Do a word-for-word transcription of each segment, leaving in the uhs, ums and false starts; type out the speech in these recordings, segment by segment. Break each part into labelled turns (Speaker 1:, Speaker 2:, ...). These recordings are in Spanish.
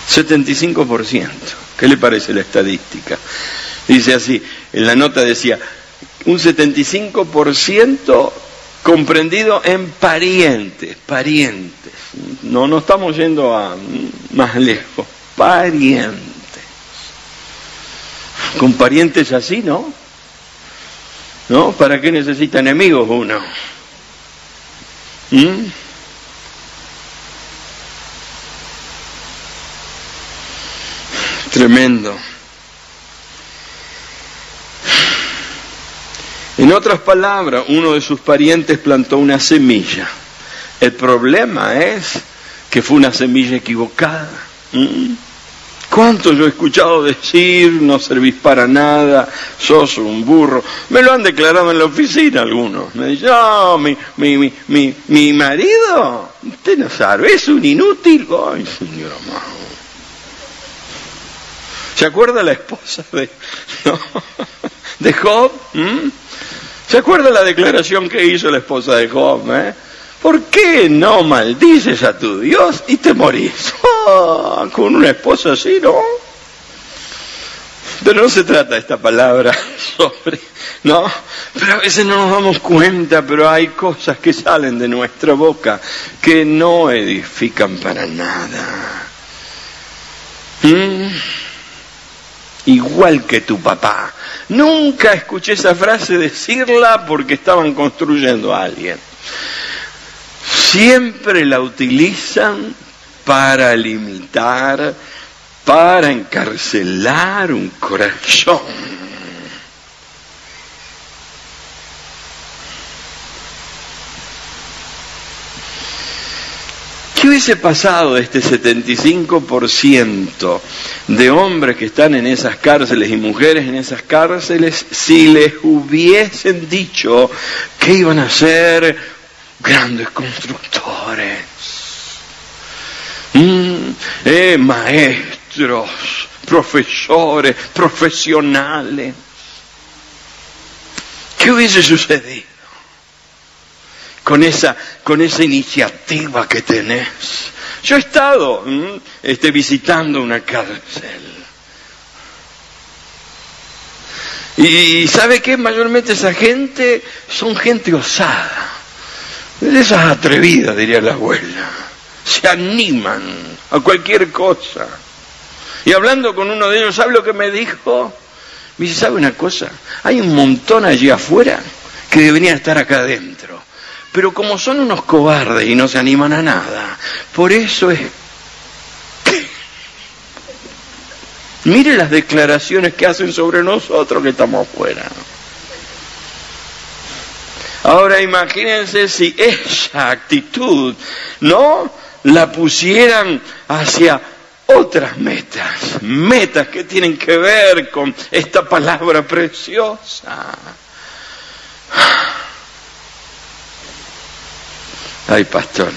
Speaker 1: setenta y cinco por ciento. ¿Qué le parece la estadística? Dice así, en la nota decía, un setenta y cinco por ciento comprendido en parientes, parientes. No, no estamos yendo a más lejos, parientes. Con parientes así, ¿no? ¿No? ¿Para qué necesita enemigos uno? ¿Mm? Tremendo. En otras palabras, uno de sus parientes plantó una semilla. El problema es que fue una semilla equivocada. ¿Mm? ¿Cuánto yo he escuchado decir, no servís para nada, sos un burro? Me lo han declarado en la oficina algunos. Me dicen, no, mi, mi, mi, mi, mi marido, usted no sabe, es un inútil. Ay, señor amado. ¿Se acuerda la esposa de, no, de Job? ¿Mm? ¿Se acuerda la declaración que hizo la esposa de Job? ¿Eh? ¿Por qué no maldices a tu Dios y te morís? Oh, con una esposa así, ¿no? Pero no se trata esta palabra sobre, ¿no? Pero a veces no nos damos cuenta, pero hay cosas que salen de nuestra boca que no edifican para nada. ¿Mm? Igual que tu papá. Nunca escuché esa frase decirla porque estaban construyendo a alguien. Siempre la utilizan para limitar, para encarcelar un corazón. ¿Qué hubiese pasado de este setenta y cinco por ciento de hombres que están en esas cárceles y mujeres en esas cárceles si les hubiesen dicho que iban a ser grandes constructores, mm, eh, maestros, profesores, profesionales? ¿Qué hubiese sucedido con esa, con esa iniciativa que tenés? Yo he estado ¿m? este, visitando una cárcel. Y ¿sabe qué? Mayormente esa gente son gente osada. De esas atrevidas, diría la abuela. Se animan a cualquier cosa. Y hablando con uno de ellos, ¿sabe lo que me dijo? Me dice, ¿sabe una cosa? Hay un montón allí afuera que deberían estar acá adentro. Pero como son unos cobardes y no se animan a nada, por eso es que... Mire las declaraciones que hacen sobre nosotros que estamos afuera. Ahora imagínense si esa actitud, ¿no?, la pusieran hacia otras metas, metas que tienen que ver con esta palabra preciosa. Ay, pastor.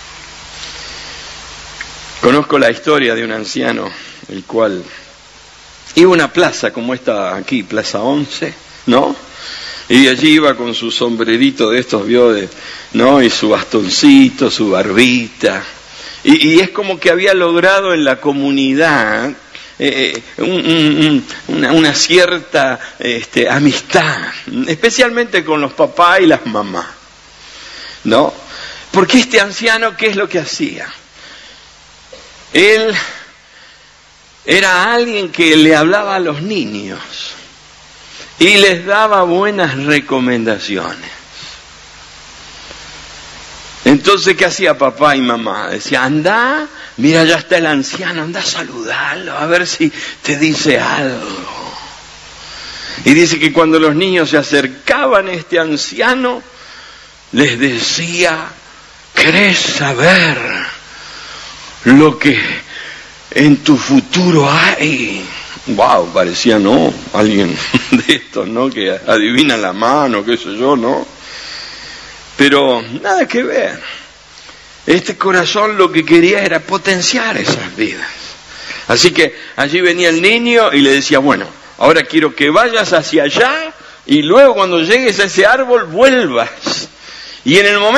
Speaker 1: Conozco la historia de un anciano, el cual iba a una plaza como esta aquí, Plaza once, ¿no? Y allí iba con su sombrerito de estos, vio, de, ¿no? Y su bastoncito, su barbita. Y, y es como que había logrado en la comunidad eh, un, un, una, una cierta este, amistad, especialmente con los papás y las mamás, ¿no? Porque este anciano, ¿qué es lo que hacía? Él era alguien que le hablaba a los niños y les daba buenas recomendaciones. Entonces, ¿qué hacía papá y mamá? Decía, anda, mira, ya está el anciano, anda a saludarlo, a ver si te dice algo. Y dice que cuando los niños se acercaban a este anciano, les decía, ¿querés saber lo que en tu futuro hay? Wow, parecía, ¿no? Alguien de estos, ¿no? Que adivina la mano, qué sé yo, ¿no? Pero nada que ver. Este corazón lo que quería era potenciar esas vidas. Así que allí venía el niño y le decía, bueno, ahora quiero que vayas hacia allá y luego cuando llegues a ese árbol vuelvas. Y en el momento